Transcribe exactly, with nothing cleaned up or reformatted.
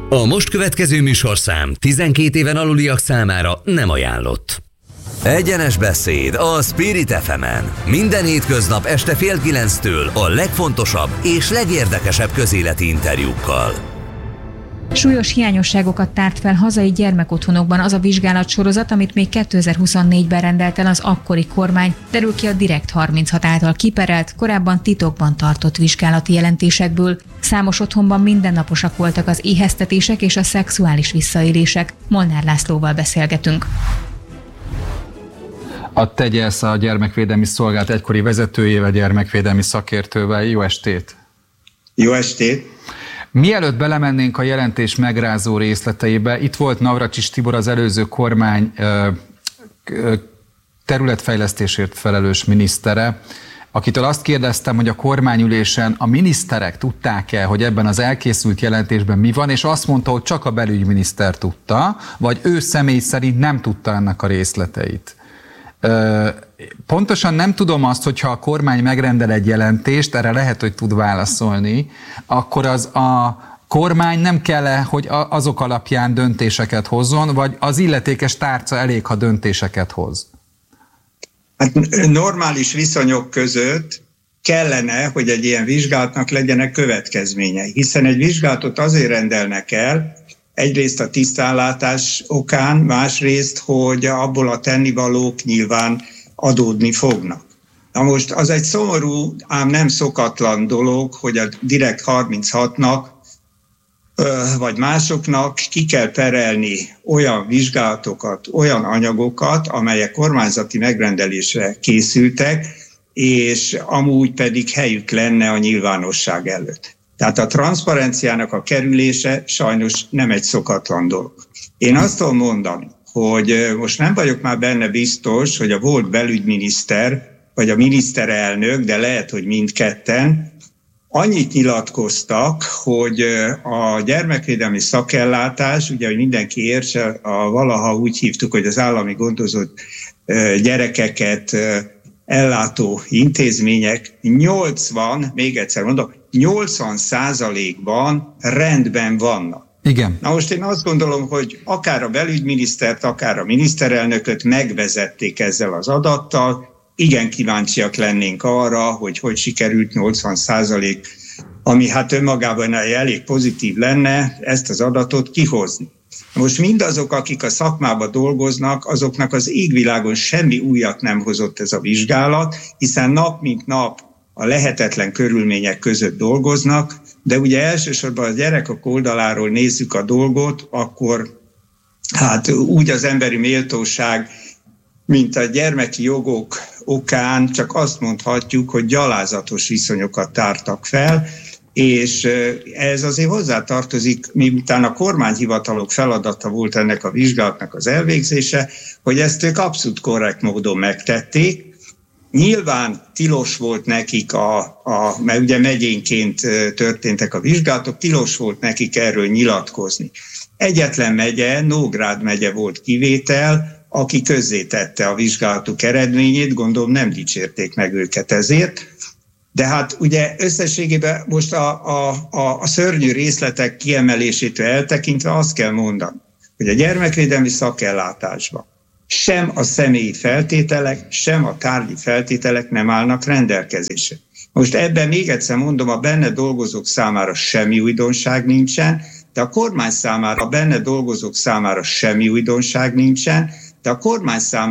A most következő műsorszám tizenkét éven aluliak számára nem ajánlott. Egyenes beszéd a Spirit ef emen. Minden hétköznap este fél kilenctől a legfontosabb és legérdekesebb közéleti interjúkkal. Súlyos hiányosságokat tárt fel hazai gyermekotthonokban az a vizsgálatsorozat, amit még kétezer-huszonnégyben rendelt el az akkori kormány, derül ki a Direkt harminchat által kiperelt, korábban titokban tartott vizsgálati jelentésekből. Számos otthonban mindennaposak voltak az éheztetések és a szexuális visszaélések. Molnár Lászlóval beszélgetünk. A Tegyelsz, a Gyermekvédelmi Szolgálat egykori vezetőjével, gyermekvédelmi szakértővel. Jó estét! Jó estét! Mielőtt belemennénk a jelentés megrázó részleteibe, itt volt Navracsics Tibor, az előző kormány területfejlesztésért felelős minisztere, akitől azt kérdeztem, hogy a kormányülésen a miniszterek tudták-e, hogy ebben az elkészült jelentésben mi van, és azt mondta, hogy csak a belügyminiszter tudta, vagy ő személy szerint nem tudta ennek a részleteit. Pontosan nem tudom azt, hogyha a kormány megrendel egy jelentést, erre lehet, hogy tud válaszolni, akkor az a kormány nem kell-e, hogy azok alapján döntéseket hozzon, vagy az illetékes tárca elég, ha döntéseket hoz? Hát normális viszonyok között kellene, hogy egy ilyen vizsgálatnak legyenek következményei, hiszen egy vizsgálatot azért rendelnek el, egyrészt a tisztánlátás okán, másrészt, hogy abból a tennivalók nyilván adódni fognak. Na most az egy szomorú, ám nem szokatlan dolog, hogy a Direkt harminchatnak vagy másoknak ki kell perelni olyan vizsgálatokat, olyan anyagokat, amelyek kormányzati megrendelésre készültek, és amúgy pedig helyük lenne a nyilvánosság előtt. Tehát a transzparenciának a kerülése sajnos nem egy szokatlan dolog. Én azt tudom mondani, hogy most nem vagyok már benne biztos, hogy a volt belügyminiszter, vagy a miniszterelnök, de lehet, hogy mindketten, annyit nyilatkoztak, hogy a gyermekvédelmi szakellátás, ugye, hogy mindenki értse, a, valaha úgy hívtuk, hogy az állami gondozott gyerekeket ellátó intézmények nyolcvan, még egyszer mondom, nyolcvan százalékban rendben vannak. Igen. Na most én azt gondolom, hogy akár a belügyminisztert, akár a miniszterelnököt megvezették ezzel az adattal, igen kíváncsiak lennénk arra, hogy hogy sikerült nyolcvan százalék, ami hát önmagában elég pozitív lenne, ezt az adatot kihozni. Most mindazok, akik a szakmában dolgoznak, azoknak az égvilágon semmi újat nem hozott ez a vizsgálat, hiszen nap mint nap a lehetetlen körülmények között dolgoznak, de ugye elsősorban a gyerekek oldaláról nézzük a dolgot, akkor hát úgy az emberi méltóság, mint a gyermeki jogok okán csak azt mondhatjuk, hogy gyalázatos viszonyokat tártak fel, és ez azért hozzátartozik, miután a kormányhivatalok feladata volt ennek a vizsgálatnak az elvégzése, hogy ezt ők abszolút korrekt módon megtették. Nyilván tilos volt nekik, a, a, mert ugye megyénként történtek a vizsgálatok, tilos volt nekik erről nyilatkozni. Egyetlen megye, Nógrád megye volt kivétel, aki közzétette a vizsgálatuk eredményét, gondolom nem dicsérték meg őket ezért. De hát ugye összességében most a, a, a, a szörnyű részletek kiemelésétől eltekintve azt kell mondani, hogy a gyermekvédelmi szakellátásban sem a személyi feltételek, sem a tárgyi feltételek nem állnak rendelkezésre. Most ebben még egyszer mondom, a benne dolgozók számára semmi újdonság nincsen, de a kormány számára, a benne dolgozók számára semmi újdonság nincsen, de a kormány számára